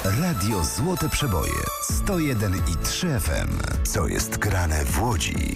Radio Złote Przeboje 101,3 FM. Co jest grane w Łodzi?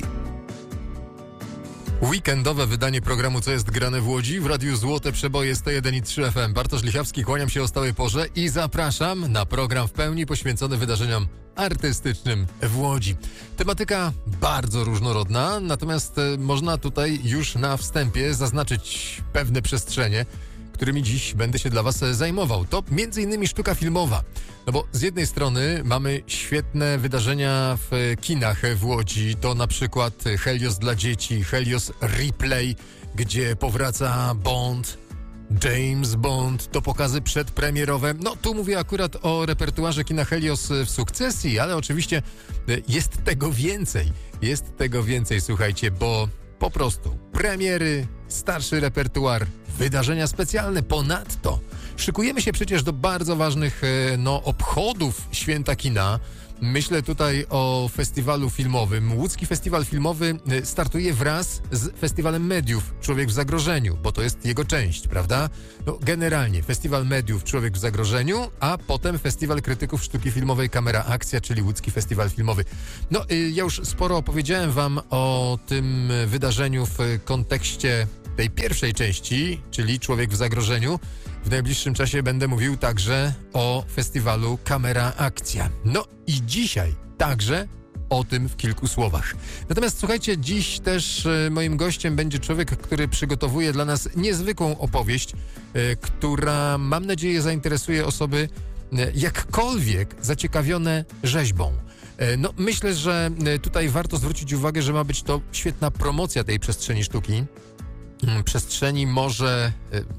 Weekendowe wydanie programu Co jest grane w Łodzi w Radiu Złote Przeboje 101,3 FM. Bartosz Lichawski, kłaniam się o stałej porze i zapraszam na program w pełni poświęcony wydarzeniom artystycznym w Łodzi. Tematyka bardzo różnorodna, natomiast można tutaj już na wstępie zaznaczyć pewne przestrzenie, którymi dziś będę się dla Was zajmował. To m.in. sztuka filmowa. No bo z jednej strony mamy świetne wydarzenia w kinach w Łodzi. To na przykład Helios dla dzieci, Helios Replay, gdzie powraca Bond, James Bond, to pokazy przedpremierowe. No tu mówię akurat o repertuarze kina Helios w sukcesji, ale oczywiście jest tego więcej. Jest tego więcej, słuchajcie, bo po prostu premiery, starszy repertuar, wydarzenia specjalne. Ponadto szykujemy się przecież do bardzo ważnych obchodów Święta Kina. Myślę tutaj o festiwalu filmowym. Łódzki Festiwal Filmowy startuje wraz z Festiwalem Mediów Człowiek w Zagrożeniu, bo to jest jego część, prawda? No generalnie Festiwal Mediów Człowiek w Zagrożeniu, a potem Festiwal Krytyków Sztuki Filmowej Kamera Akcja, czyli Łódzki Festiwal Filmowy. No ja już sporo opowiedziałem Wam o tym wydarzeniu w kontekście tej pierwszej części, czyli Człowiek w Zagrożeniu. W najbliższym czasie będę mówił także o festiwalu Kamera Akcja. No i dzisiaj także o tym w kilku słowach. Natomiast słuchajcie, dziś też moim gościem będzie człowiek, który przygotowuje dla nas niezwykłą opowieść, która, mam nadzieję, zainteresuje osoby jakkolwiek zaciekawione rzeźbą. No myślę, że tutaj warto zwrócić uwagę, że ma być to świetna promocja tej przestrzeni sztuki. Przestrzeni może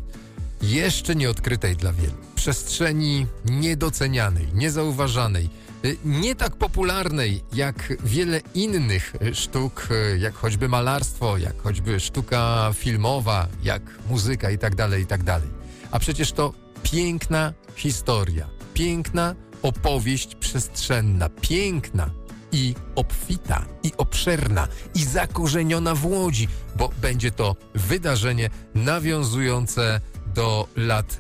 jeszcze nieodkrytej dla wielu. Przestrzeni niedocenianej, niezauważanej, nie tak popularnej jak wiele innych sztuk, jak choćby malarstwo, jak choćby sztuka filmowa, jak muzyka itd., itd. A przecież to piękna historia, piękna opowieść przestrzenna, piękna i obfita, i obszerna, i zakorzeniona w Łodzi, bo będzie to wydarzenie nawiązujące do lat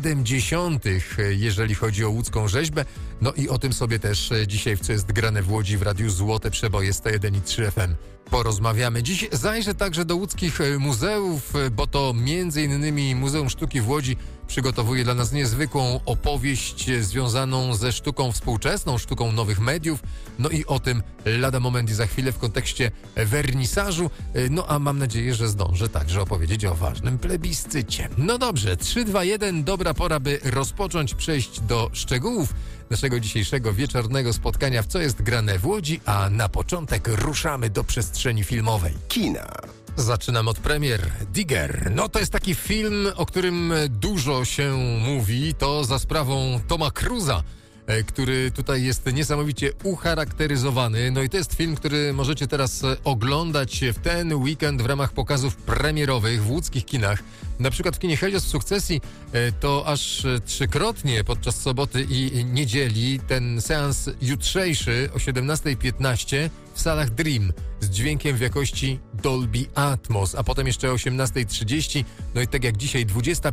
70., jeżeli chodzi o łódzką rzeźbę. No i o tym sobie też dzisiaj w Co jest grane w Łodzi w Radiu Złote Przeboje 101,3 FM porozmawiamy. Dziś zajrzę także do łódzkich muzeów, bo to m.in. Muzeum Sztuki w Łodzi przygotowuje dla nas niezwykłą opowieść związaną ze sztuką współczesną, sztuką nowych mediów. No i o tym lada moment i za chwilę w kontekście wernisażu. No a mam nadzieję, że zdążę także opowiedzieć o ważnym plebiscycie. No dobrze, 3, 2, 1, dobra pora, by rozpocząć, przejść do szczegółów naszego dzisiejszego wieczornego spotkania w Co jest grane w Łodzi, a na początek ruszamy do przestrzeni filmowej. Kina. Zaczynam od premier. Digger. No to jest taki film, o którym dużo się mówi. To za sprawą Toma Cruza, który tutaj jest niesamowicie ucharakteryzowany. No i to jest film, który możecie teraz oglądać w ten weekend w ramach pokazów premierowych w łódzkich kinach. Na przykład w kinie Helios w sukcesji to aż 3-krotnie podczas soboty i niedzieli ten seans jutrzejszy o 17:15 w salach Dream z dźwiękiem w jakości Dolby Atmos, a potem jeszcze o 18:30, no i tak jak dzisiaj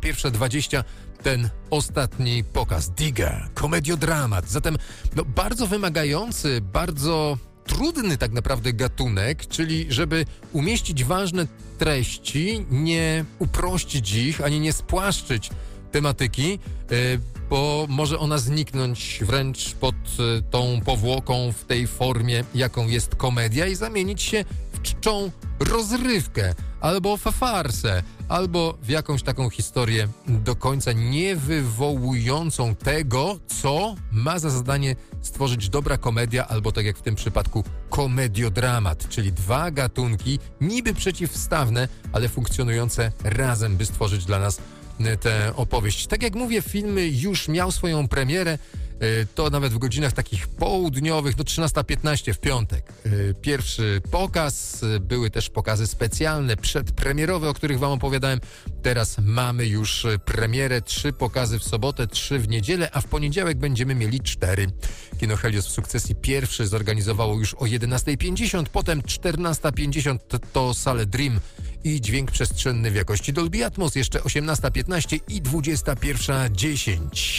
21:20 ten ostatni pokaz Digger, komediodramat. Zatem no, bardzo wymagający, bardzo trudny tak naprawdę gatunek, czyli żeby umieścić ważne treści, nie uprościć ich, ani nie spłaszczyć tematyki, bo może ona zniknąć wręcz pod tą powłoką w tej formie, jaką jest komedia i zamienić się w czczą rozrywkę, albo w farsę, albo w jakąś taką historię do końca nie wywołującą tego, co ma za zadanie stworzyć dobra komedia, albo tak jak w tym przypadku komediodramat, czyli dwa gatunki niby przeciwstawne, ale funkcjonujące razem, by stworzyć dla nas tę opowieść. Tak jak mówię, film już miał swoją premierę, to nawet w godzinach takich południowych, no 13:15 w piątek. Pierwszy pokaz, były też pokazy specjalne, przedpremierowe, o których Wam opowiadałem. Teraz mamy już premierę, 3 pokazy w sobotę, 3 w niedzielę, a w poniedziałek będziemy mieli 4. Kino Helios w sukcesji pierwszy zorganizowało już o 11:50, potem 14:50 to salę Dream i dźwięk przestrzenny w jakości Dolby Atmos, jeszcze 18:15 i 21:10.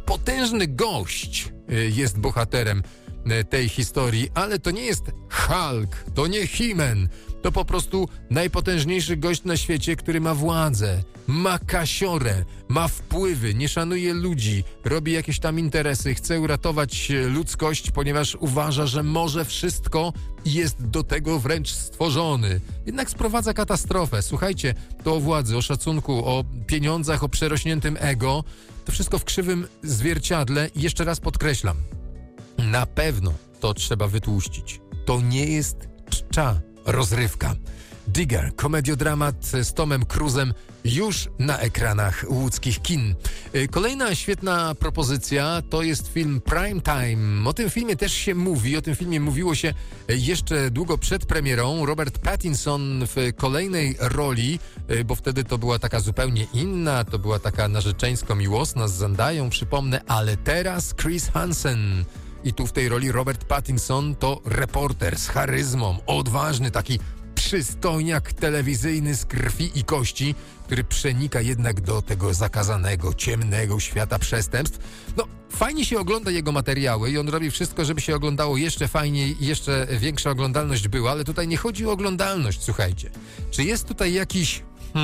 potężny gość jest bohaterem tej historii, ale to nie jest Hulk, to nie He-Man, to po prostu najpotężniejszy gość na świecie, który ma władzę, ma kasiorę, ma wpływy, nie szanuje ludzi, robi jakieś tam interesy, chce uratować ludzkość, ponieważ uważa, że może wszystko i jest do tego wręcz stworzony. Jednak sprowadza katastrofę. Słuchajcie, to o władzy, o szacunku, o pieniądzach, o przerośniętym ego, to wszystko w krzywym zwierciadle i jeszcze raz podkreślam, na pewno to trzeba wytłuścić. To nie jest czcza rozrywka. Digger, komediodramat z Tomem Cruise'em już na ekranach łódzkich kin. Kolejna świetna propozycja to jest film Prime Time. O tym filmie też się mówi, o tym filmie mówiło się jeszcze długo przed premierą. Robert Pattinson w kolejnej roli, bo wtedy to była taka zupełnie inna, to była taka narzeczeńsko-miłosna z Zendają, przypomnę, ale teraz Chris Hansen. I tu w tej roli Robert Pattinson to reporter z charyzmą, odważny, taki przystojniak telewizyjny z krwi i kości, który przenika jednak do tego zakazanego, ciemnego świata przestępstw. No, fajnie się ogląda jego materiały i on robi wszystko, żeby się oglądało jeszcze fajniej i jeszcze większa oglądalność była, ale tutaj nie chodzi o oglądalność, słuchajcie. Czy jest tutaj jakiś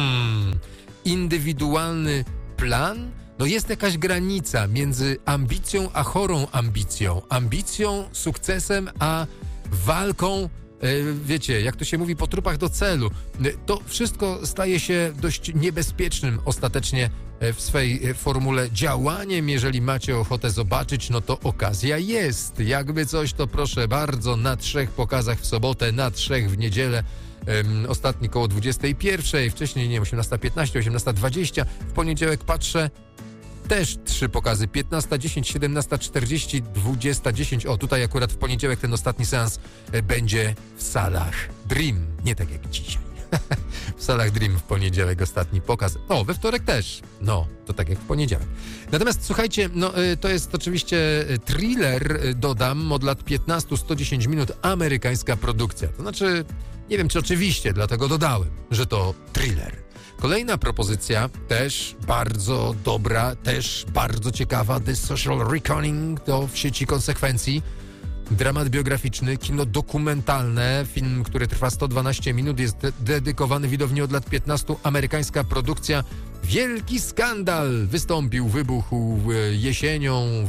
indywidualny plan? No jest jakaś granica między ambicją a chorą ambicją. Ambicją, sukcesem, a walką, wiecie, jak to się mówi, po trupach do celu. To wszystko staje się dość niebezpiecznym ostatecznie w swej formule działaniem. Jeżeli macie ochotę zobaczyć, no to okazja jest. Jakby coś, to proszę bardzo, na 3 pokazach w sobotę, na 3 w niedzielę. Ostatni koło 21, wcześniej, nie wiem, 18:15, 18:20. W poniedziałek patrzę, też 3 pokazy, 15:10, 17:40, 20:10. O, tutaj akurat w poniedziałek ten ostatni seans będzie w salach Dream, nie tak jak dzisiaj. W salach Dream w poniedziałek ostatni pokaz. O, we wtorek też. No, to tak jak w poniedziałek. Natomiast słuchajcie, no to jest oczywiście thriller, dodam, od lat 15, 110 minut, amerykańska produkcja. To znaczy, nie wiem czy oczywiście, dlatego dodałem, że to thriller. Kolejna propozycja, też bardzo dobra, też bardzo ciekawa, The Social Reckoning, to w sieci konsekwencji. Dramat biograficzny, kino dokumentalne, film, który trwa 112 minut, jest dedykowany widowni od lat 15, amerykańska produkcja. Wielki skandal wybuchł jesienią w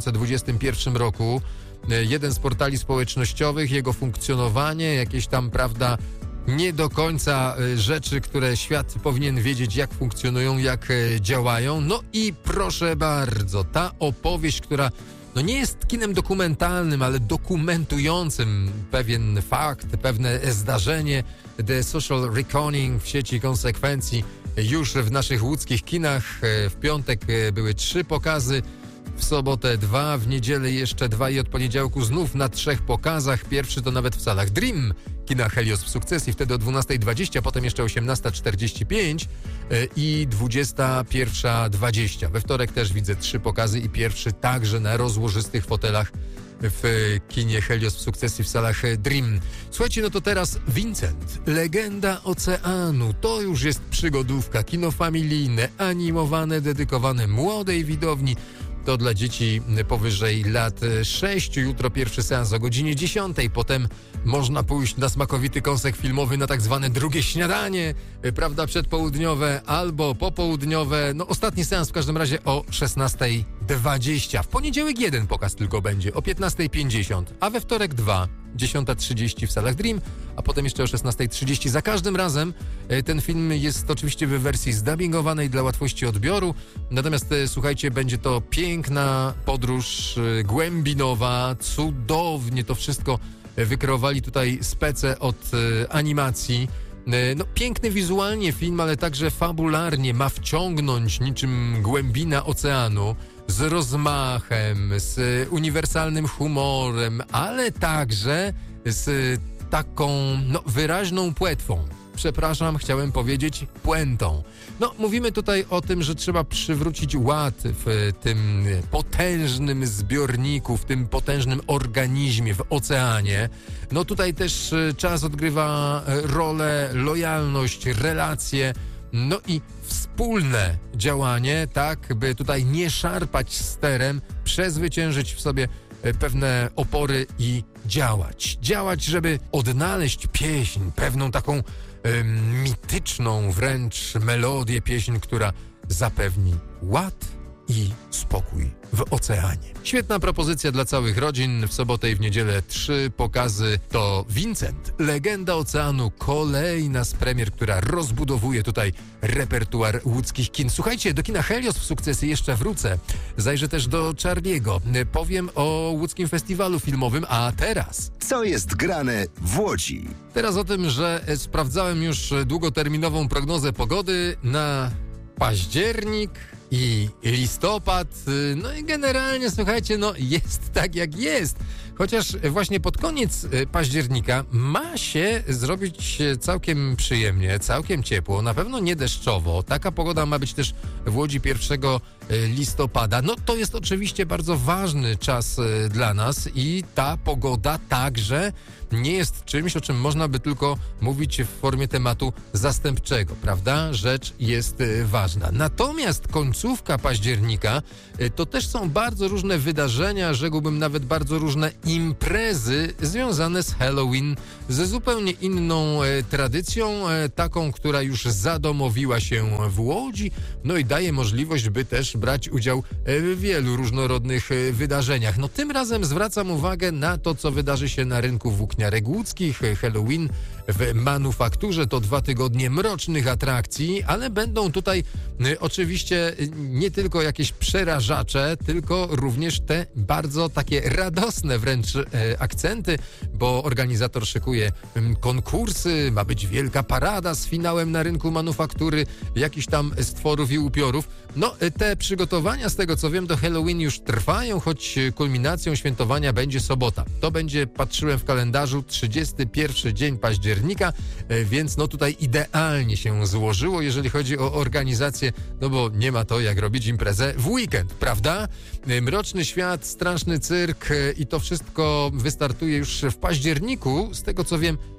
2021 roku. Jeden z portali społecznościowych, jego funkcjonowanie, jakieś tam, prawda, nie do końca rzeczy, które świat powinien wiedzieć, jak funkcjonują, jak działają. No i proszę bardzo, ta opowieść, która no nie jest kinem dokumentalnym, ale dokumentującym pewien fakt, pewne zdarzenie. The Social Reckoning w sieci konsekwencji już w naszych łódzkich kinach. W piątek były 3 pokazy, w sobotę 2, w niedzielę jeszcze 2 i od poniedziałku znów na 3 pokazach. Pierwszy to nawet w salach Dream, kina Helios w Sukcesji, wtedy o 12:20, potem jeszcze 18:45 i 21:20. We wtorek też widzę 3 pokazy i pierwszy także na rozłożystych fotelach w kinie Helios w Sukcesji w salach Dream. Słuchajcie, no to teraz Vincent, Legenda Oceanu. To już jest przygodówka, kino familijne, animowane, dedykowane młodej widowni. To dla dzieci powyżej lat 6. Jutro pierwszy seans o godzinie 10. Potem można pójść na smakowity kąsek filmowy na tak zwane drugie śniadanie, prawda, przedpołudniowe albo popołudniowe. No ostatni seans w każdym razie o 16:20. W poniedziałek 1 pokaz tylko będzie o 15:50, a we wtorek 2. 10:30 w salach Dream, a potem jeszcze o 16:30. Za każdym razem ten film jest oczywiście w wersji zdubbingowanej dla łatwości odbioru, natomiast słuchajcie, będzie to piękna podróż głębinowa, cudownie to wszystko wykreowali tutaj spece od animacji. No, piękny wizualnie film, ale także fabularnie ma wciągnąć niczym głębina oceanu, z rozmachem, z uniwersalnym humorem, ale także z taką wyraźną płetwą. Przepraszam, chciałem powiedzieć puentą. No, mówimy tutaj o tym, że trzeba przywrócić ład w tym potężnym zbiorniku, w tym potężnym organizmie, w oceanie. No tutaj też czas odgrywa rolę, lojalność, relacje. no i wspólne działanie, tak by tutaj nie szarpać sterem, przezwyciężyć w sobie pewne opory i działać, żeby odnaleźć pieśń, pewną taką mityczną wręcz melodię, pieśń, która zapewni ład i spokój w oceanie. Świetna propozycja dla całych rodzin. W sobotę i w niedzielę 3 pokazy. To Vincent, legenda oceanu, kolejna z premier, która rozbudowuje tutaj repertuar łódzkich kin. Słuchajcie, do kina Helios w Sukcesy jeszcze wrócę. Zajrzę też do Charliego. Powiem o łódzkim festiwalu filmowym, a teraz... Co jest grane w Łodzi? Teraz o tym, że sprawdzałem już długoterminową prognozę pogody na październik i listopad, no i generalnie, słuchajcie, no jest tak jak jest. Chociaż właśnie pod koniec października ma się zrobić całkiem przyjemnie, całkiem ciepło, na pewno nie deszczowo. Taka pogoda ma być też w Łodzi 1 listopada. No to jest oczywiście bardzo ważny czas dla nas i ta pogoda także nie jest czymś, o czym można by tylko mówić w formie tematu zastępczego, prawda? Rzecz jest ważna. Natomiast końcówka października to też są bardzo różne wydarzenia, rzekłbym nawet bardzo różne imprezy związane z Halloween, ze zupełnie inną tradycją, taką, która już zadomowiła się w Łodzi, no i daje możliwość, by też brać udział w wielu różnorodnych wydarzeniach. No tym razem zwracam uwagę na to, co wydarzy się na rynku włókniarek łódzkich. Halloween w Manufakturze to 2 tygodnie mrocznych atrakcji, ale będą tutaj oczywiście nie tylko jakieś przerażacze, tylko również te bardzo takie radosne wręcz akcenty, bo organizator szykuje konkursy, ma być wielka parada z finałem na rynku Manufaktury, jakichś tam stworów i upiorów. No, te przygotowania, z tego co wiem, do Halloween już trwają, choć kulminacją świętowania będzie sobota. To będzie, patrzyłem w kalendarzu, 31 dzień października, więc no tutaj idealnie się złożyło, jeżeli chodzi o organizację, no bo nie ma to jak robić imprezę w weekend, prawda? Mroczny świat, straszny cyrk i to wszystko wystartuje już w październiku, z tego co wiem,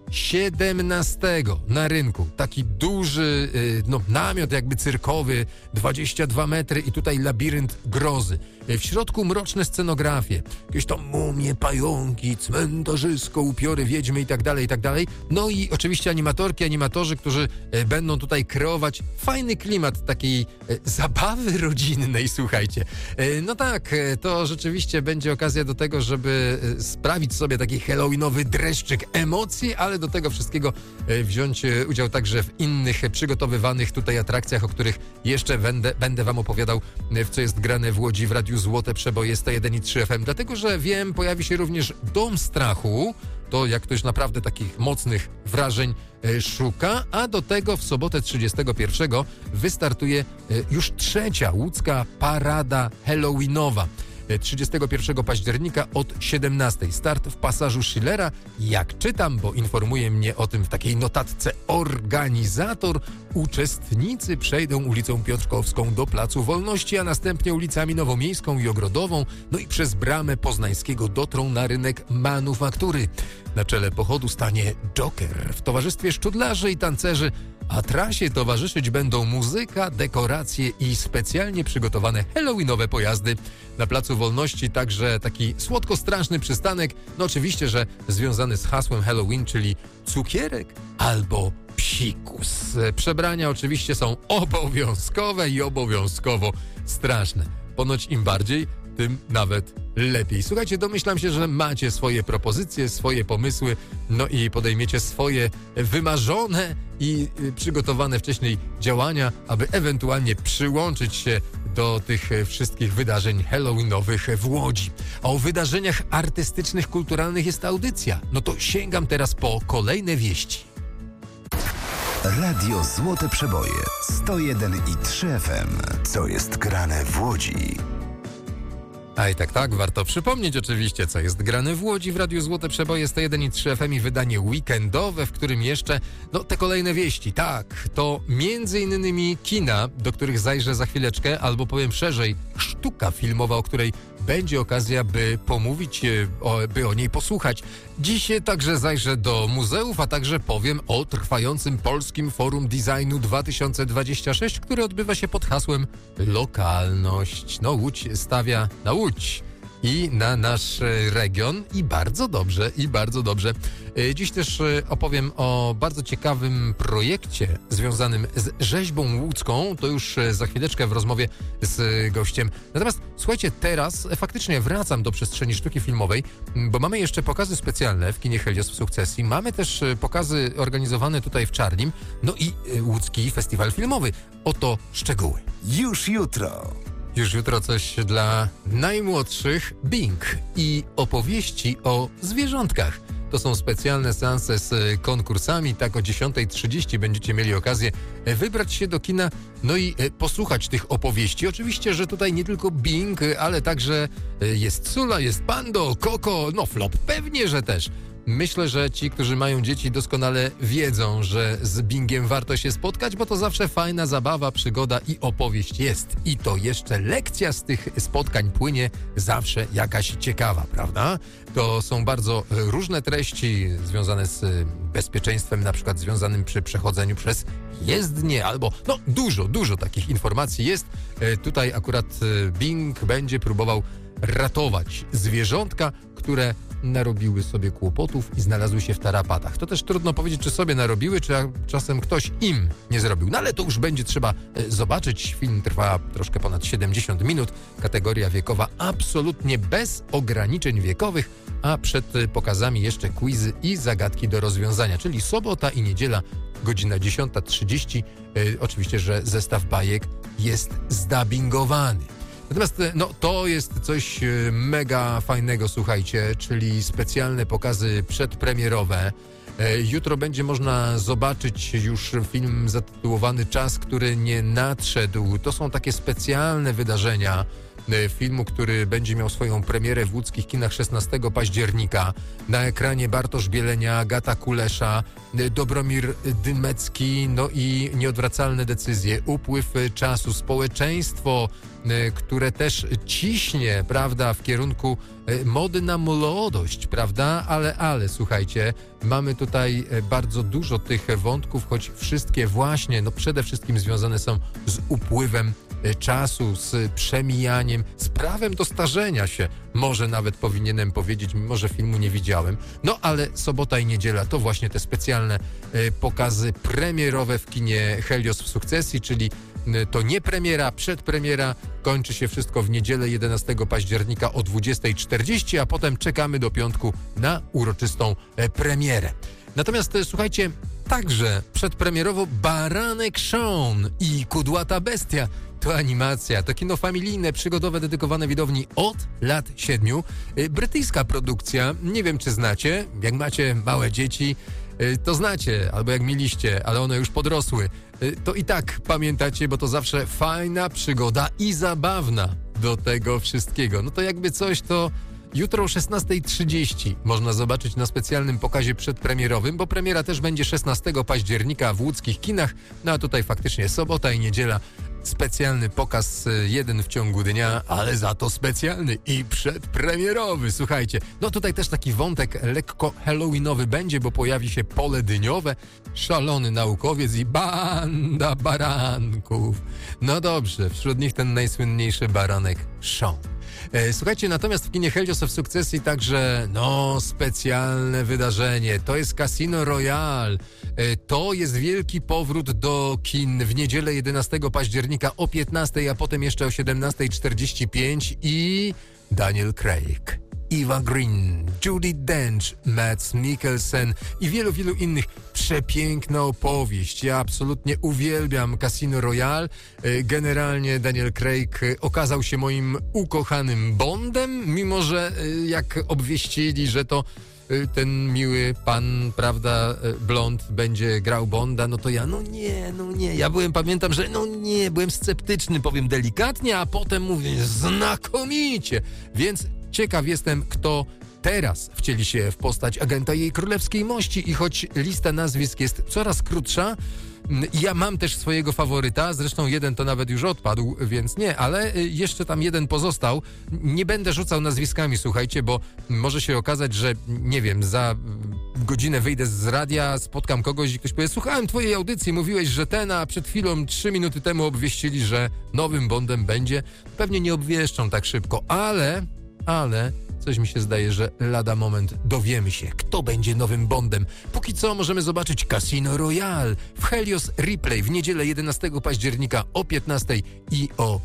17 na rynku. Taki duży namiot jakby cyrkowy, 22 metry i tutaj labirynt grozy. W środku mroczne scenografie, jakieś tam mumie, pająki, cmentarzysko, upiory, wiedźmy i tak dalej. No i oczywiście animatorzy, którzy będą tutaj kreować fajny klimat takiej zabawy rodzinnej, słuchajcie. No tak, to rzeczywiście będzie okazja do tego, żeby sprawić sobie taki halloweenowy dreszczyk emocji, ale do tego wszystkiego wziąć udział także w innych przygotowywanych tutaj atrakcjach, o których jeszcze będę wam opowiadał, w co jest grane w Łodzi w Radiu Złote Przeboje 101,3 FM. Dlatego, że wiem, pojawi się również Dom Strachu. To jak ktoś naprawdę takich mocnych wrażeń szuka, a do tego w sobotę 31 wystartuje już 3. łódzka parada halloweenowa. 31 października od 17. Start w pasażu Schillera. Jak czytam, bo informuje mnie o tym w takiej notatce organizator, uczestnicy przejdą ulicą Piotrkowską do Placu Wolności, a następnie ulicami Nowomiejską i Ogrodową, no i przez Bramę Poznańskiego dotrą na rynek Manufaktury. Na czele pochodu stanie Joker w towarzystwie szczudlarzy i tancerzy, a trasie towarzyszyć będą muzyka, dekoracje i specjalnie przygotowane halloweenowe pojazdy. Na Placu Wolności także taki słodko-straszny przystanek, no oczywiście, że związany z hasłem Halloween, czyli cukierek albo psikus. Przebrania oczywiście są obowiązkowe i obowiązkowo straszne. Ponoć im bardziej, tym nawet lepiej. Słuchajcie, domyślam się, że macie swoje propozycje, swoje pomysły, no i podejmiecie swoje wymarzone i przygotowane wcześniej działania, aby ewentualnie przyłączyć się do tych wszystkich wydarzeń halloweenowych w Łodzi. A o wydarzeniach artystycznych, kulturalnych jest audycja. No to sięgam teraz po kolejne wieści. Radio Złote Przeboje 101,3 FM. Co jest grane w Łodzi? A i tak, warto przypomnieć oczywiście, co jest grane w Łodzi w Radiu Złote Przeboje 101,3 FM i wydanie weekendowe, w którym jeszcze, te kolejne wieści. Tak, to między innymi kina, do których zajrzę za chwileczkę, albo powiem szerzej, sztuka filmowa, o której będzie okazja, by pomówić, by o niej posłuchać. Dziś także zajrzę do muzeów, a także powiem o trwającym Polskim Forum Designu 2026, które odbywa się pod hasłem Lokalność. No, Łódź stawia na Łódź i na nasz region i bardzo dobrze, i bardzo dobrze. Dziś też opowiem o bardzo ciekawym projekcie związanym z rzeźbą łódzką. To już za chwileczkę w rozmowie z gościem. Natomiast słuchajcie, teraz faktycznie wracam do przestrzeni sztuki filmowej, bo mamy jeszcze pokazy specjalne w kinie Helios w Sukcesji. Mamy też pokazy organizowane tutaj w Czarnim, no i łódzki festiwal filmowy. Oto szczegóły. Już jutro. Już jutro coś dla najmłodszych, Bing i opowieści o zwierzątkach. To są specjalne seanse z konkursami. Tak o 10:30 będziecie mieli okazję wybrać się do kina, no i posłuchać tych opowieści. Oczywiście, że tutaj nie tylko Bing, ale także jest Sula, jest Pando, Koko, no Flop pewnie, że też. Myślę, że ci, którzy mają dzieci, doskonale wiedzą, że z Bingiem warto się spotkać, bo to zawsze fajna zabawa, przygoda i opowieść jest. I to jeszcze lekcja z tych spotkań płynie zawsze jakaś ciekawa, prawda? To są bardzo różne treści związane z bezpieczeństwem, na przykład związanym przy przechodzeniu przez jezdnię, albo no dużo takich informacji jest. Tutaj akurat Bing będzie próbował ratować zwierzątka, które narobiły sobie kłopotów i znalazły się w tarapatach. To też trudno powiedzieć, czy sobie narobiły, czy czasem ktoś im nie zrobił. No ale to już będzie trzeba zobaczyć. Film trwa troszkę ponad 70 minut. Kategoria wiekowa absolutnie bez ograniczeń wiekowych, a przed pokazami jeszcze quizy i zagadki do rozwiązania, czyli sobota i niedziela, godzina 10:30. Oczywiście, że zestaw bajek jest zdubbingowany. Natomiast no, to jest coś mega fajnego, słuchajcie, czyli specjalne pokazy przedpremierowe. Jutro będzie można zobaczyć już film zatytułowany Czas, który nie nadszedł. To są takie specjalne wydarzenia filmu, który będzie miał swoją premierę w łódzkich kinach 16 października. Na ekranie Bartosz Bielenia, Agata Kulesza, Dobromir Dymecki, no i nieodwracalne decyzje, upływ czasu, społeczeństwo, które też ciśnie, prawda, w kierunku mody na młodość, prawda, ale słuchajcie, mamy tutaj bardzo dużo tych wątków, choć wszystkie właśnie, no przede wszystkim związane są z upływem czasu, z przemijaniem, z prawem do starzenia się. Może nawet powinienem powiedzieć, mimo że filmu nie widziałem. No ale sobota i niedziela to właśnie te specjalne pokazy premierowe w kinie Helios w Sukcesji, czyli to nie premiera, przedpremiera. Kończy się wszystko w niedzielę 11 października o 20:40, a potem czekamy do piątku na uroczystą premierę. Natomiast słuchajcie, także przedpremierowo Baranek Sean i Kudłata Bestia. To animacja, to kino familijne, przygodowe, dedykowane widowni od lat 7. Brytyjska produkcja, nie wiem czy znacie, jak macie małe dzieci, to znacie, albo jak mieliście, ale one już podrosły, to i tak pamiętacie, bo to zawsze fajna przygoda i zabawna do tego wszystkiego. No to jakby coś, to jutro o 16:30 można zobaczyć na specjalnym pokazie przedpremierowym, bo premiera też będzie 16 października w łódzkich kinach, no a tutaj faktycznie sobota i niedziela. Specjalny pokaz, jeden w ciągu dnia, ale za to specjalny i przedpremierowy, słuchajcie. No tutaj też taki wątek lekko halloweenowy będzie, bo pojawi się pole dyniowe, szalony naukowiec i banda baranków. No dobrze, wśród nich ten najsłynniejszy baranek Sean. Słuchajcie, natomiast w kinie Helios w Sukcesji także, no, specjalne wydarzenie. To jest Casino Royale. To jest wielki powrót do kin w niedzielę 11 października o 15, a potem jeszcze o 17:45 i Daniel Craig, Eva Green, Judi Dench, Mads Mikkelsen i wielu innych. Przepiękna opowieść. Ja absolutnie uwielbiam Casino Royale. Generalnie Daniel Craig okazał się moim ukochanym Bondem, mimo że jak obwieścili, że to ten miły pan, prawda, blond będzie grał Bonda, no to ja, no nie. Ja pamiętam, że byłem sceptyczny, powiem delikatnie, a potem mówię znakomicie. Więc ciekaw jestem, kto teraz wcieli się w postać agenta Jej Królewskiej Mości i choć lista nazwisk jest coraz krótsza, Ja mam też swojego faworyta, zresztą jeden to nawet już odpadł, więc nie, ale jeszcze tam jeden pozostał. Nie będę rzucał nazwiskami, słuchajcie, bo może się okazać, że nie wiem, za godzinę wyjdę z radia, spotkam kogoś i ktoś powie: słuchałem twojej audycji, mówiłeś, że ten, a przed chwilą 3 minuty temu obwieścili, że nowym Bondem będzie. Pewnie nie obwieszczą tak szybko, ale coś mi się zdaje, że lada moment dowiemy się, kto będzie nowym Bondem. Póki co możemy zobaczyć Casino Royale w Helios Replay w niedzielę 11 października o 15 i o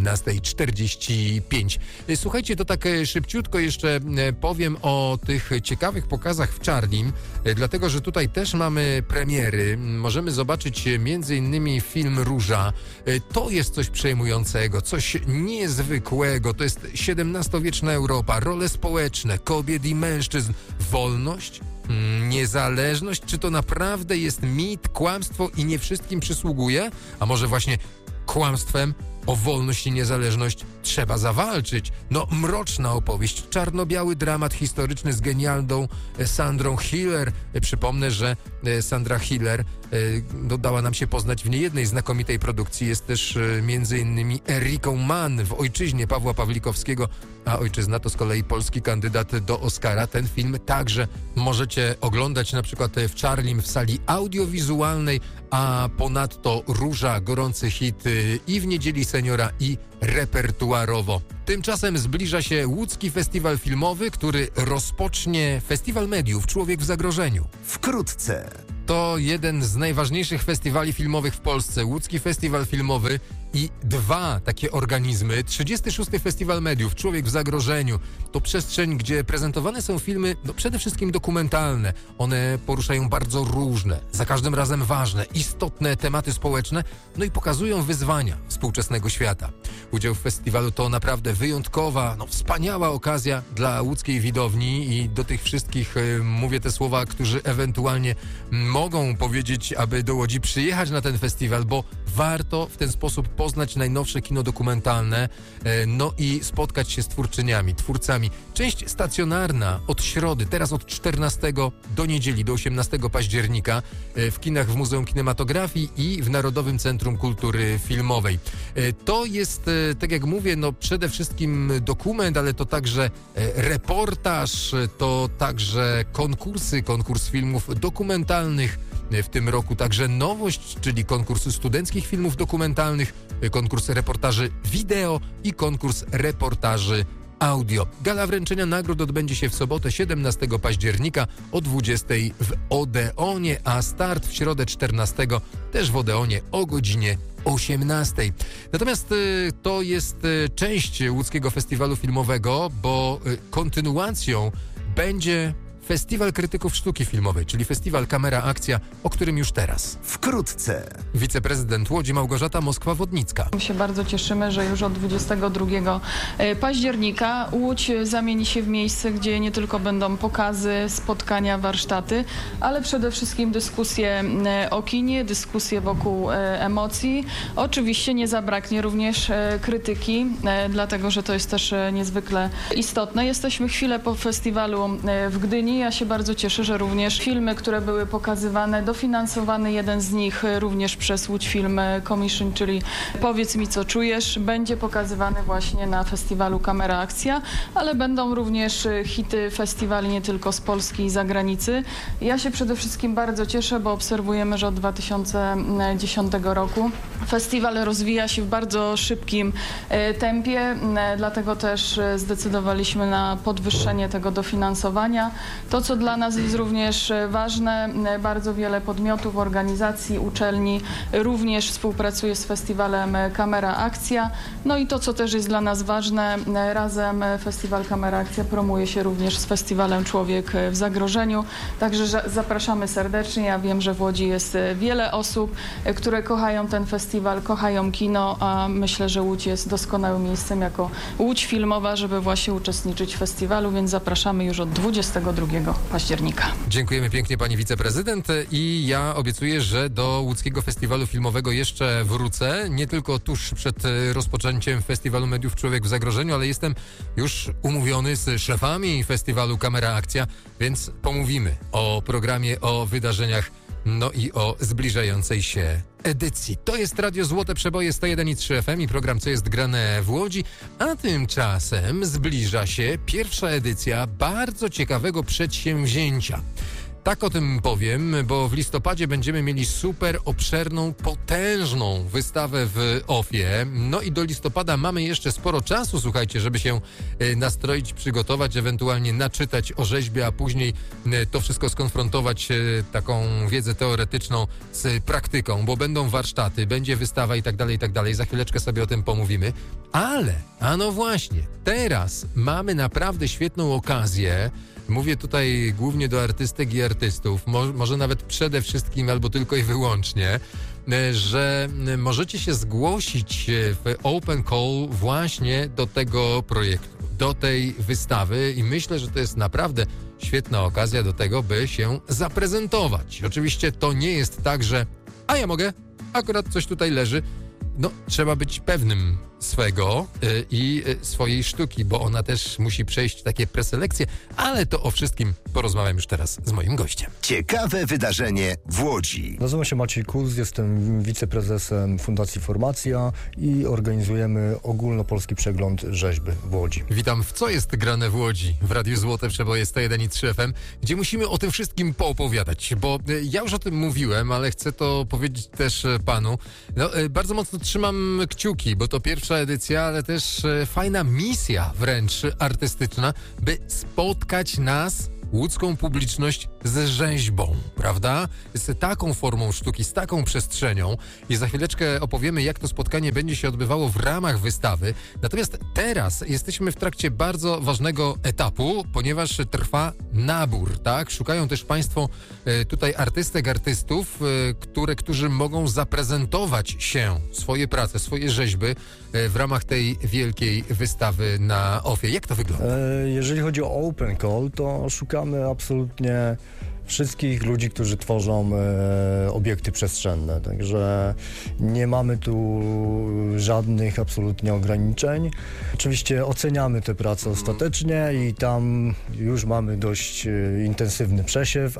17:45. Słuchajcie, to tak szybciutko jeszcze powiem o tych ciekawych pokazach w Charlim, dlatego że tutaj też mamy premiery. Możemy zobaczyć m.in. film Róża. To jest coś przejmującego, coś niezwykłego. To jest XVII-wieczna Europa, role społeczne, kobiet i mężczyzn, wolność, niezależność. Czy to naprawdę jest mit, kłamstwo i nie wszystkim przysługuje? A może właśnie kłamstwem o wolność i niezależność trzeba zawalczyć? No, mroczna opowieść, czarno-biały dramat historyczny z genialną Sandrą Hiller. Przypomnę, że Sandra Hiller dała nam się poznać w niejednej znakomitej produkcji. Jest też między innymi Eriką Mann w Ojczyźnie Pawła Pawlikowskiego, a Ojczyzna to z kolei polski kandydat do Oscara. Ten film także możecie oglądać na przykład w Charlim w sali audiowizualnej, a ponadto Róża, gorący hit i w Niedzieli Seniora, i repertuarowo. Tymczasem zbliża się Łódzki Festiwal Filmowy, który rozpocznie Festiwal Mediów Człowiek w Zagrożeniu. Wkrótce. To jeden z najważniejszych festiwali filmowych w Polsce. Łódzki Festiwal Filmowy i 2 takie organizmy. 36. Festiwal Mediów Człowiek w Zagrożeniu. To przestrzeń, gdzie prezentowane są filmy, przede wszystkim dokumentalne. One poruszają bardzo różne, za każdym razem ważne, istotne tematy społeczne, i pokazują wyzwania współczesnego świata. Udział w festiwalu to naprawdę wyjątkowa, wspaniała okazja dla łódzkiej widowni i do tych wszystkich mówię te słowa, którzy ewentualnie mogą powiedzieć, aby do Łodzi przyjechać na ten festiwal, bo warto w ten sposób poznać najnowsze kino dokumentalne, i spotkać się z twórcami. Część stacjonarna od środy, teraz od 14 do niedzieli, do 18 października w kinach w Muzeum Kinematografii i w Narodowym Centrum Kultury Filmowej. To jest, tak jak mówię, przede wszystkim dokument, ale to także reportaż, to także konkurs filmów dokumentalnych. W tym roku także nowość, czyli konkurs studenckich filmów dokumentalnych, konkurs reportaży wideo i konkurs reportaży audio. Gala wręczenia nagród odbędzie się w sobotę 17 października o 20 w Odeonie, a start w środę 14 też w Odeonie o godzinie 18. Natomiast to jest część Łódzkiego Festiwalu Filmowego, bo kontynuacją będzie Festiwal Krytyków Sztuki Filmowej, czyli Festiwal Kamera Akcja, o którym już teraz. Wkrótce. Wiceprezydent Łodzi Małgorzata Moskwa-Wodnicka. My się bardzo cieszymy, że już od 22 października Łódź zamieni się w miejsce, gdzie nie tylko będą pokazy, spotkania, warsztaty, ale przede wszystkim dyskusje o kinie, dyskusje wokół emocji. Oczywiście nie zabraknie również krytyki, dlatego że to jest też niezwykle istotne. Jesteśmy chwilę po festiwalu w Gdyni. Ja się bardzo cieszę, że również filmy, które były pokazywane, dofinansowany jeden z nich również przez Łódź Film Commission, czyli Powiedz mi, co czujesz, będzie pokazywany właśnie na festiwalu Kamera Akcja, ale będą również hity festiwali nie tylko z Polski i zagranicy. Ja się przede wszystkim bardzo cieszę, bo obserwujemy, że od 2010 roku festiwal rozwija się w bardzo szybkim tempie, dlatego też zdecydowaliśmy na podwyższenie tego dofinansowania. To, co dla nas jest również ważne, bardzo wiele podmiotów, organizacji, uczelni również współpracuje z festiwalem Kamera Akcja. I to, co też jest dla nas ważne, razem Festiwal Kamera Akcja promuje się również z festiwalem Człowiek w Zagrożeniu. Także zapraszamy serdecznie. Ja wiem, że w Łodzi jest wiele osób, które kochają ten festiwal, kochają kino, a myślę, że Łódź jest doskonałym miejscem jako Łódź Filmowa, żeby właśnie uczestniczyć w festiwalu, więc zapraszamy już od 22 października. Dziękujemy pięknie pani wiceprezydent i ja obiecuję, że do Łódzkiego Festiwalu Filmowego jeszcze wrócę, nie tylko tuż przed rozpoczęciem Festiwalu Mediów Człowiek w Zagrożeniu, ale jestem już umówiony z szefami Festiwalu Kamera Akcja, więc pomówimy o programie, o wydarzeniach no i o zbliżającej się edycji. To jest Radio Złote Przeboje 101,3 FM i program Co jest grane w Łodzi, a tymczasem zbliża się pierwsza edycja bardzo ciekawego przedsięwzięcia. Tak o tym powiem, bo w listopadzie będziemy mieli super obszerną, potężną wystawę w OFIE. No i do listopada mamy jeszcze sporo czasu, słuchajcie, żeby się nastroić, przygotować, ewentualnie naczytać o rzeźbie, a później to wszystko skonfrontować, taką wiedzę teoretyczną z praktyką, bo będą warsztaty, będzie wystawa i tak dalej. Za chwileczkę sobie o tym pomówimy. Ale, a no właśnie, teraz mamy naprawdę świetną okazję. Mówię tutaj głównie do artystek i artystów, może nawet przede wszystkim albo tylko i wyłącznie, że możecie się zgłosić w Open Call właśnie do tego projektu, do tej wystawy i myślę, że to jest naprawdę świetna okazja do tego, by się zaprezentować. Oczywiście to nie jest tak, że a ja mogę, akurat coś tutaj leży. No, trzeba być pewnym swego i swojej sztuki, bo ona też musi przejść takie preselekcje, ale to o wszystkim porozmawiam już teraz z moim gościem. Ciekawe wydarzenie w Łodzi. Nazywam się Maciej Kuz, jestem wiceprezesem Fundacji Formacja i organizujemy ogólnopolski przegląd rzeźby w Łodzi. Witam w Co jest grane w Łodzi w Radiu Złote Przeboje 101,3 FM, gdzie musimy o tym wszystkim poopowiadać, bo ja już o tym mówiłem, ale chcę to powiedzieć też panu. No, bardzo mocno trzymam kciuki, bo to pierwsza edycja, ale też fajna misja wręcz artystyczna, by spotkać nas, łódzką publiczność, z rzeźbą, prawda? Z taką formą sztuki, z taką przestrzenią i za chwileczkę opowiemy, jak to spotkanie będzie się odbywało w ramach wystawy. Natomiast teraz jesteśmy w trakcie bardzo ważnego etapu, ponieważ trwa nabór, tak? Szukają też państwo tutaj artystek, artystów, którzy mogą zaprezentować się, swoje prace, swoje rzeźby w ramach tej wielkiej wystawy na OFIE. Jak to wygląda? Jeżeli chodzi o Open Call, to szukamy absolutnie wszystkich ludzi, którzy tworzą obiekty przestrzenne. Także nie mamy tu żadnych absolutnie ograniczeń. Oczywiście oceniamy te prace ostatecznie i tam już mamy dość intensywny przesiew,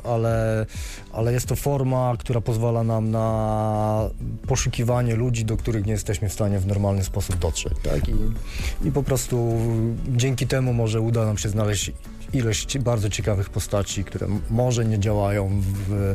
ale jest to forma, która pozwala nam na poszukiwanie ludzi, do których nie jesteśmy w stanie w normalny sposób dotrzeć. Tak? I po prostu dzięki temu może uda nam się znaleźć ilość bardzo ciekawych postaci, które może nie działają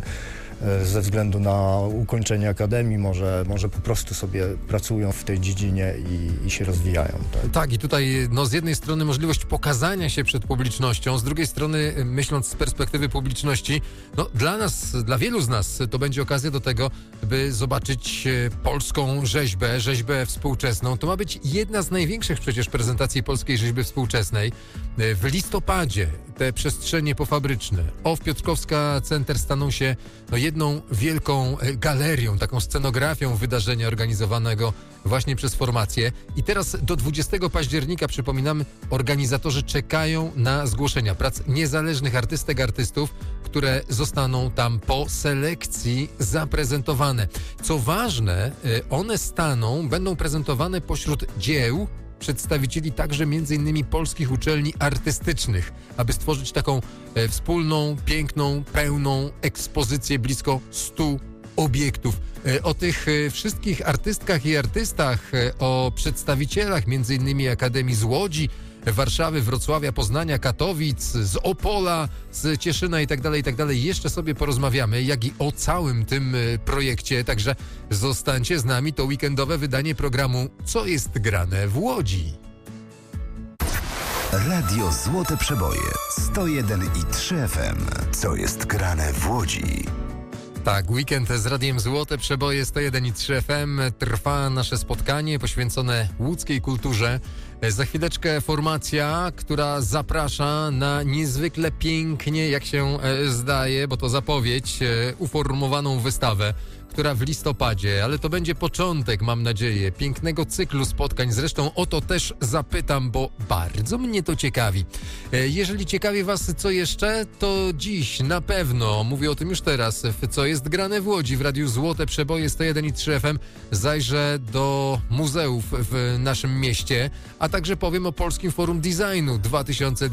ze względu na ukończenie akademii, może po prostu sobie pracują w tej dziedzinie i się rozwijają. Tak, i tutaj z jednej strony możliwość pokazania się przed publicznością, z drugiej strony myśląc z perspektywy publiczności, dla nas, dla wielu z nas to będzie okazja do tego, by zobaczyć polską rzeźbę współczesną. To ma być jedna z największych przecież prezentacji polskiej rzeźby współczesnej. W listopadzie te przestrzenie pofabryczne OFF Piotrkowska Center staną się jedną wielką galerią, taką scenografią wydarzenia organizowanego właśnie przez formację. I teraz do 20 października, przypominam, organizatorzy czekają na zgłoszenia prac niezależnych artystek, artystów, które zostaną tam po selekcji zaprezentowane. Co ważne, one będą prezentowane pośród dzieł przedstawicieli także m.in. polskich uczelni artystycznych, aby stworzyć taką wspólną, piękną, pełną ekspozycję blisko 100 obiektów. O tych wszystkich artystkach i artystach, o przedstawicielach m.in. Akademii z Łodzi, Warszawy, Wrocławia, Poznania, Katowic, z Opola, z Cieszyna i tak dalej, jeszcze sobie porozmawiamy, jak i o całym tym projekcie, także zostańcie z nami, to weekendowe wydanie programu Co jest grane w Łodzi. Radio Złote Przeboje 101,3 FM. Co jest grane w Łodzi? Tak, weekend z Radiem Złote Przeboje 101,3 FM. Trwa nasze spotkanie poświęcone łódzkiej kulturze. Za chwileczkę formacja, która zaprasza na niezwykle pięknie, jak się zdaje, bo to zapowiedź, uformowaną wystawę, która w listopadzie, ale to będzie początek, mam nadzieję, pięknego cyklu spotkań. Zresztą o to też zapytam, bo bardzo mnie to ciekawi. Jeżeli ciekawi was co jeszcze, to dziś na pewno, mówię o tym już teraz, w Co jest grane w Łodzi w Radiu Złote Przeboje 101,3 FM zajrzę do muzeów w naszym mieście, a także powiem o Polskim Forum Designu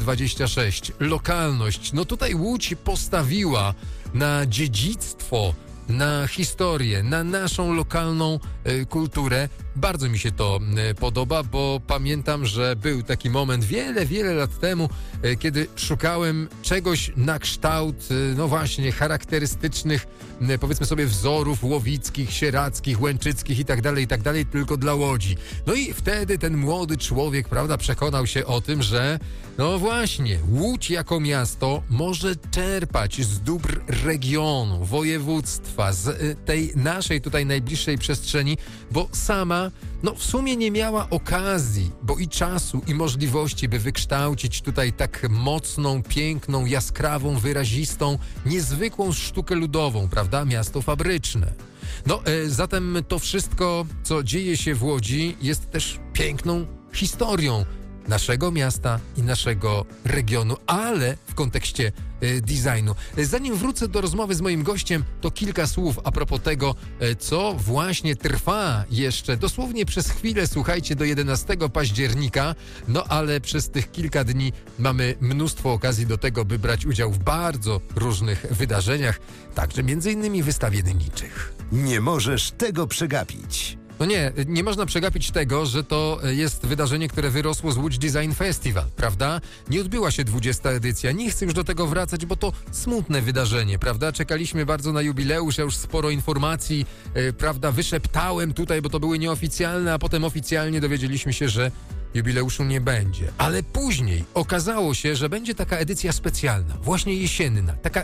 2026. Lokalność. Tutaj Łódź postawiła na dziedzictwo na historię, na naszą lokalną kulturę. Bardzo mi się to podoba, bo pamiętam, że był taki moment wiele lat temu, kiedy szukałem czegoś na kształt, no właśnie, charakterystycznych, powiedzmy sobie, wzorów łowickich, sierackich, łęczyckich i tak dalej, tylko dla Łodzi. No i wtedy ten młody człowiek, prawda, przekonał się o tym, że no właśnie, Łódź jako miasto może czerpać z dóbr regionu, województwa, z tej naszej tutaj najbliższej przestrzeni, bo sama no w sumie nie miała okazji, bo i czasu, i możliwości, by wykształcić tutaj tak mocną, piękną, jaskrawą, wyrazistą, niezwykłą sztukę ludową, prawda? Miasto fabryczne. No, zatem to wszystko, co dzieje się w Łodzi, jest też piękną historią naszego miasta i naszego regionu, ale w kontekście designu. Zanim wrócę do rozmowy z moim gościem, to kilka słów a propos tego, co właśnie trwa jeszcze dosłownie przez chwilę, słuchajcie, do 11 października, no ale przez tych kilka dni mamy mnóstwo okazji do tego, by brać udział w bardzo różnych wydarzeniach, także m.in. wystawie niczych. Nie możesz tego przegapić. No nie można przegapić tego, że to jest wydarzenie, które wyrosło z Łódź Design Festival, prawda? Nie odbyła się 20. edycja, nie chcę już do tego wracać, bo to smutne wydarzenie, prawda? Czekaliśmy bardzo na jubileusz, ja już sporo informacji, prawda, wyszeptałem tutaj, bo to były nieoficjalne, a potem oficjalnie dowiedzieliśmy się, że jubileuszu nie będzie. Ale później okazało się, że będzie taka edycja specjalna, właśnie jesienna, taka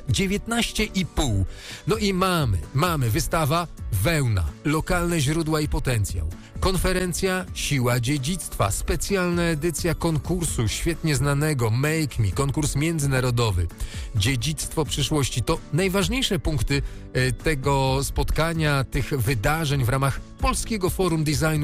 19,5. No i mamy wystawa Wełna, lokalne źródła i potencjał. Konferencja Siła Dziedzictwa, specjalna edycja konkursu świetnie znanego Make Me, konkurs międzynarodowy. Dziedzictwo przyszłości to najważniejsze punkty tego spotkania, tych wydarzeń w ramach Polskiego Forum Designu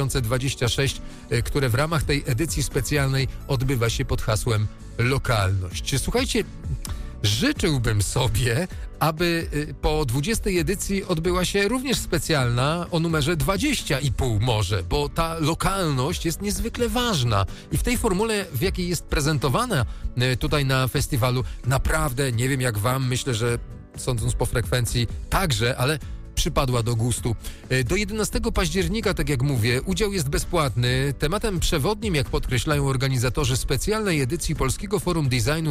2026, które w ramach tej edycji specjalnej odbywa się pod hasłem Lokalność. Słuchajcie, życzyłbym sobie, aby po 20. edycji odbyła się również specjalna o numerze 20,5 może, bo ta lokalność jest niezwykle ważna i w tej formule, w jakiej jest prezentowana tutaj na festiwalu, naprawdę, nie wiem jak wam, myślę, że sądząc po frekwencji także, ale przypadła do gustu. Do 11 października, tak jak mówię, udział jest bezpłatny. Tematem przewodnim, jak podkreślają organizatorzy specjalnej edycji Polskiego Forum Designu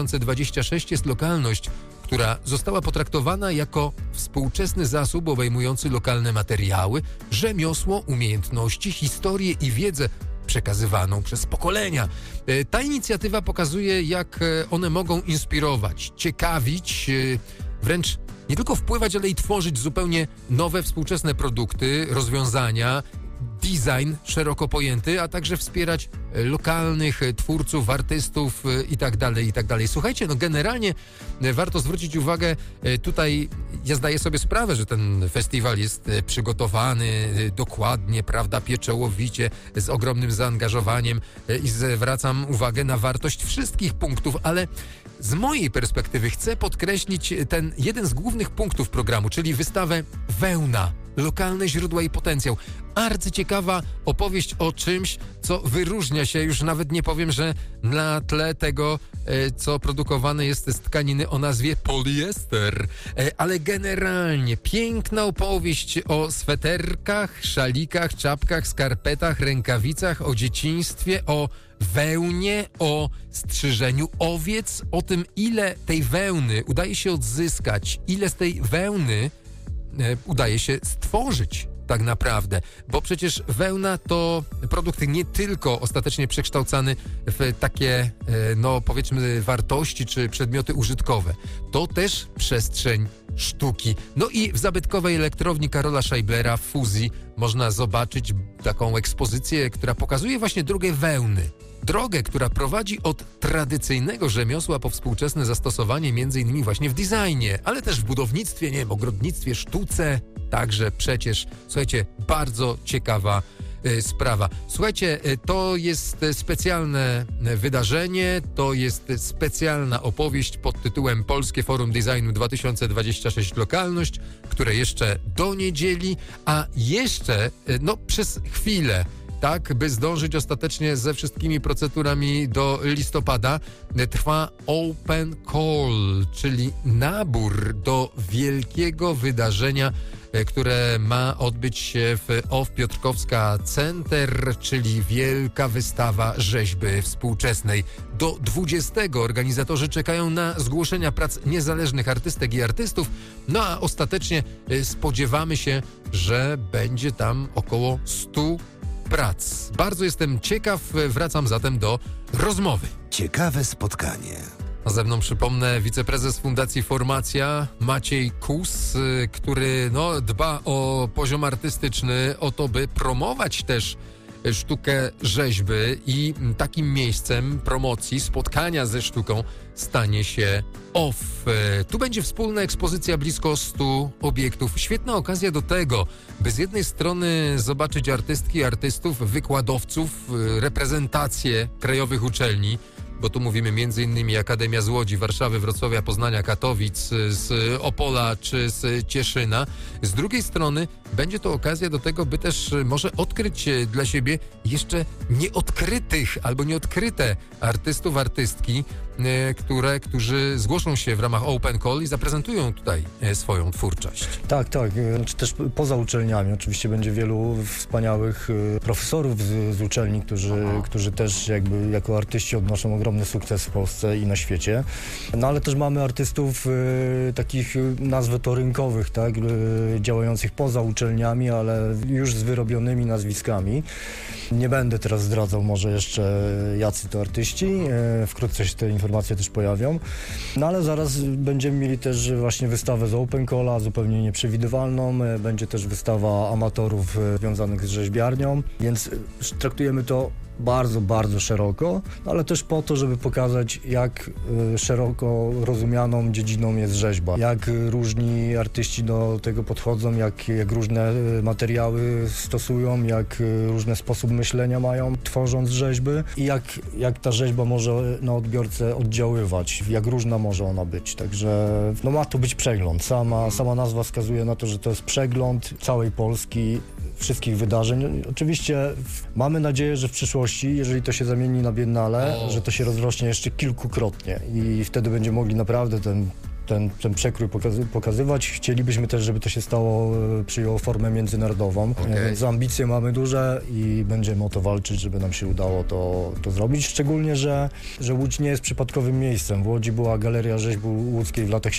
2026 jest lokalność, która została potraktowana jako współczesny zasób obejmujący lokalne materiały, rzemiosło, umiejętności, historię i wiedzę przekazywaną przez pokolenia. Ta inicjatywa pokazuje, jak one mogą inspirować, ciekawić, wręcz nie tylko wpływać, ale i tworzyć zupełnie nowe, współczesne produkty, rozwiązania, design szeroko pojęty, a także wspierać lokalnych twórców, artystów i tak dalej. Słuchajcie, no generalnie warto zwrócić uwagę, tutaj ja zdaję sobie sprawę, że ten festiwal jest przygotowany dokładnie, prawda, pieczołowicie, z ogromnym zaangażowaniem i zwracam uwagę na wartość wszystkich punktów, ale z mojej perspektywy chcę podkreślić ten jeden z głównych punktów programu, czyli wystawę Wełna, lokalne źródła i potencjał. Arcyciekawa opowieść o czymś, co wyróżnia się, już nawet nie powiem, że na tle tego, co produkowane jest z tkaniny o nazwie poliester, ale generalnie piękna opowieść o sweterkach, szalikach, czapkach, skarpetach, rękawicach, o dzieciństwie, o wełnie, o strzyżeniu owiec, o tym, ile tej wełny udaje się odzyskać, ile z tej wełny udaje się stworzyć tak naprawdę, bo przecież wełna to produkt nie tylko ostatecznie przekształcany w takie, no powiedzmy, wartości czy przedmioty użytkowe. To też przestrzeń sztuki. No i w zabytkowej elektrowni Karola Scheiblera w Fuzji można zobaczyć taką ekspozycję, która pokazuje właśnie drogę wełny. Drogę, która prowadzi od tradycyjnego rzemiosła po współczesne zastosowanie między innymi właśnie w designie, ale też w budownictwie, nie wiem, ogrodnictwie, sztuce, także przecież, słuchajcie, bardzo ciekawa sprawa. Słuchajcie, to jest specjalne wydarzenie, to jest specjalna opowieść pod tytułem Polskie Forum Designu 2026 Lokalność, które jeszcze do niedzieli, a jeszcze, no przez chwilę tak by zdążyć ostatecznie ze wszystkimi procedurami do listopada, trwa Open Call, czyli nabór do wielkiego wydarzenia, które ma odbyć się w OFF Piotrkowska Center, czyli wielka wystawa rzeźby współczesnej. Do 20 organizatorzy czekają na zgłoszenia prac niezależnych artystek i artystów, no a ostatecznie spodziewamy się, że będzie tam około 100 prac. Bardzo jestem ciekaw, wracam zatem do rozmowy. Ciekawe spotkanie. A ze mną, przypomnę, wiceprezes Fundacji Formacja Maciej Kus, który dba o poziom artystyczny, o to, by promować też sztukę rzeźby, i takim miejscem promocji, spotkania ze sztuką stanie się OFF. Tu będzie wspólna ekspozycja blisko 100 obiektów. Świetna okazja do tego, by z jednej strony zobaczyć artystki, artystów, wykładowców, reprezentację krajowych uczelni, bo tu mówimy m.in. Akademia z Łodzi, Warszawy, Wrocławia, Poznania, Katowic, z Opola czy z Cieszyna. Z drugiej strony będzie to okazja do tego, by też może odkryć dla siebie jeszcze nieodkrytych albo nieodkryte artystów, artystki, którzy zgłoszą się w ramach Open Call i zaprezentują tutaj swoją twórczość. Tak. Znaczy też poza uczelniami oczywiście będzie wielu wspaniałych profesorów z uczelni, którzy też jakby jako artyści odnoszą ogromny sukces w Polsce i na świecie. No ale też mamy artystów takich, nazwę to rynkowych, tak, działających poza uczelniami, ale już z wyrobionymi nazwiskami. Nie będę teraz zdradzał może jeszcze jacy to artyści, wkrótce się te informacje też pojawią. No ale zaraz będziemy mieli też właśnie wystawę z Open Calla, zupełnie nieprzewidywalną. Będzie też wystawa amatorów związanych z rzeźbiarnią, więc traktujemy to bardzo, bardzo szeroko, ale też po to, żeby pokazać, jak szeroko rozumianą dziedziną jest rzeźba, jak różni artyści do tego podchodzą, jak różne materiały stosują, jak różny sposób myślenia mają, tworząc rzeźby, i jak ta rzeźba może na odbiorcę oddziaływać, jak różna może ona być. Także ma to być przegląd. Sama nazwa wskazuje na to, że to jest przegląd całej Polski, wszystkich wydarzeń. Oczywiście mamy nadzieję, że w przyszłości, jeżeli to się zamieni na biennale, że to się rozrośnie jeszcze kilkukrotnie i wtedy będziemy mogli naprawdę ten przekrój pokazywać. Chcielibyśmy też, żeby to się przyjęło formę międzynarodową. Więc ambicje mamy duże i będziemy o to walczyć, żeby nam się udało to zrobić. Szczególnie, że Łódź nie jest przypadkowym miejscem. W Łodzi była Galeria Rzeźby Łódzkiej w latach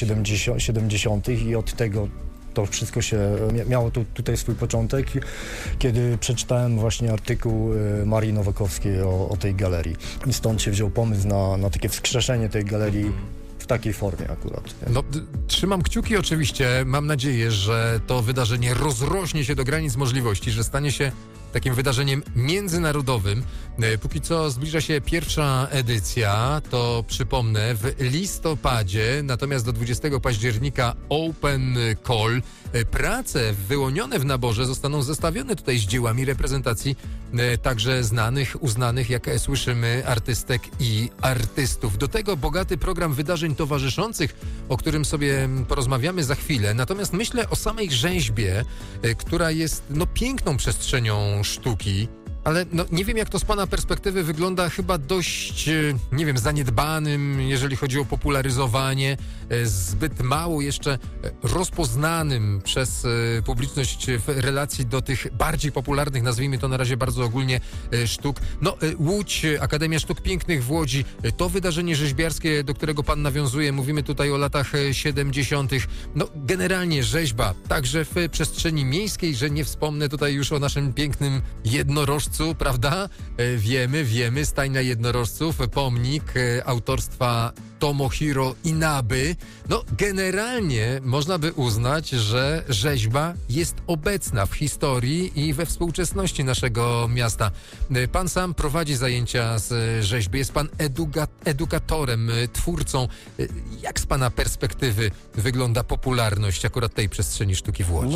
70. i od tego to wszystko miało tutaj swój początek, kiedy przeczytałem właśnie artykuł Marii Nowakowskiej o tej galerii. I stąd się wziął pomysł na takie wskrzeszenie tej galerii w takiej formie akurat. Trzymam kciuki oczywiście. Mam nadzieję, że to wydarzenie rozrośnie się do granic możliwości, że stanie się takim wydarzeniem międzynarodowym. Póki co zbliża się pierwsza edycja, to przypomnę, w listopadzie, natomiast do 20 października Open Call. Prace wyłonione w naborze zostaną zestawione tutaj z dziełami reprezentacji także znanych, uznanych, jak słyszymy, artystek i artystów. Do tego bogaty program wydarzeń towarzyszących, o którym sobie porozmawiamy za chwilę. Natomiast myślę o samej rzeźbie, która jest piękną przestrzenią sztuki, ale nie wiem, jak to z pana perspektywy wygląda, chyba dość, zaniedbanym, jeżeli chodzi o popularyzowanie, zbyt mało jeszcze rozpoznanym przez publiczność w relacji do tych bardziej popularnych, nazwijmy to na razie bardzo ogólnie, sztuk. Łódź, Akademia Sztuk Pięknych w Łodzi, to wydarzenie rzeźbiarskie, do którego pan nawiązuje, mówimy tutaj o latach 70. Generalnie rzeźba, także w przestrzeni miejskiej, że nie wspomnę tutaj już o naszym pięknym jednorożcu, prawda? Wiemy, stajnia jednorożców, pomnik autorstwa Tomohiro Inaby. Generalnie można by uznać, że rzeźba jest obecna w historii i we współczesności naszego miasta. Pan sam prowadzi zajęcia z rzeźby, jest pan edukatorem, twórcą. Jak z pana perspektywy wygląda popularność akurat tej przestrzeni sztuki w Łodzi?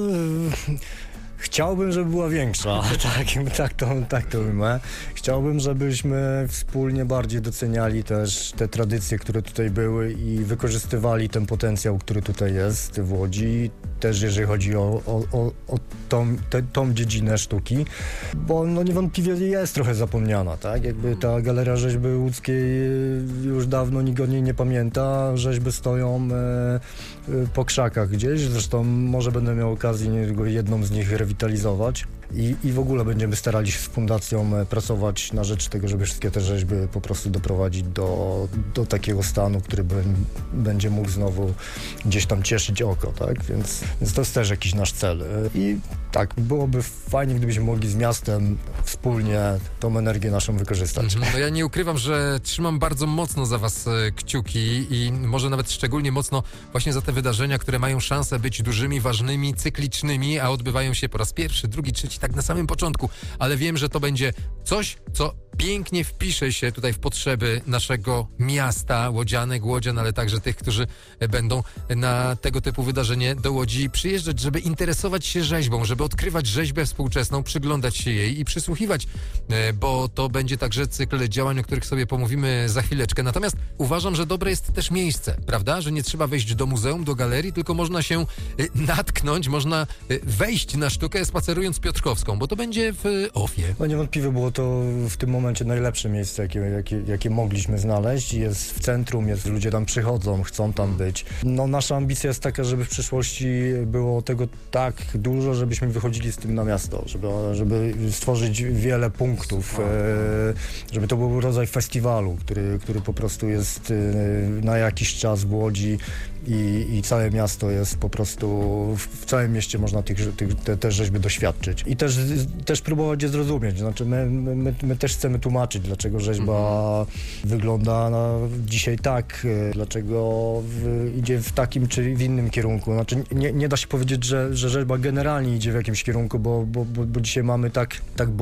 Chciałbym, żeby była większa, tak to ujmę. Chciałbym, żebyśmy wspólnie bardziej doceniali też te tradycje, które tutaj były i wykorzystywali ten potencjał, który tutaj jest w Łodzi. też jeżeli chodzi o tą dziedzinę sztuki, bo no niewątpliwie jest trochę zapomniana, tak? Jakby ta Galeria Rzeźby Łódzkiej już dawno nikt o niej nie pamięta, rzeźby stoją po krzakach gdzieś, zresztą może będę miał okazję niedługo jedną z nich rewitalizować i w ogóle będziemy starali się z fundacją pracować na rzecz tego, żeby wszystkie te rzeźby po prostu doprowadzić do takiego stanu, który będzie mógł znowu gdzieś tam cieszyć oko, tak? Więc to jest też jakiś nasz cel. I tak, byłoby fajnie, gdybyśmy mogli z miastem wspólnie tą energię naszą wykorzystać. No ja nie ukrywam, że trzymam bardzo mocno za was kciuki i może nawet szczególnie mocno właśnie za te wydarzenia, które mają szansę być dużymi, ważnymi, cyklicznymi, a odbywają się po raz pierwszy, drugi, trzeci, tak na samym początku, ale wiem, że to będzie coś, co pięknie wpisze się tutaj w potrzeby naszego miasta, łodzianek, łodzian, ale także tych, którzy będą na tego typu wydarzenie do Łodzi przyjeżdżać, żeby interesować się rzeźbą, żeby odkrywać rzeźbę współczesną, przyglądać się jej i przysłuchiwać, bo to będzie także cykl działań, o których sobie pomówimy za chwileczkę. Natomiast uważam, że dobre jest też miejsce, prawda? Że nie trzeba wejść do muzeum, do galerii, tylko można się natknąć, można wejść na sztukę spacerując Piotrkowską, bo to będzie w Ofie. No niewątpliwie było to w tym momencie najlepsze miejsce, jakie mogliśmy znaleźć. Jest w centrum, ludzie tam przychodzą, chcą tam być. No nasza ambicja jest taka, żeby w przyszłości było tego tak dużo, żebyśmy wychodzili z tym na miasto, żeby stworzyć wiele punktów, żeby to był rodzaj festiwalu, który po prostu jest na jakiś czas w Łodzi i całe miasto jest po prostu, w całym mieście można te rzeźby doświadczyć i też próbować je zrozumieć. Znaczy my też chcemy tłumaczyć, dlaczego rzeźba wygląda dzisiaj tak, dlaczego idzie w takim czy w innym kierunku. Znaczy nie da się powiedzieć, że rzeźba generalnie idzie w jakimś kierunku, bo dzisiaj mamy tak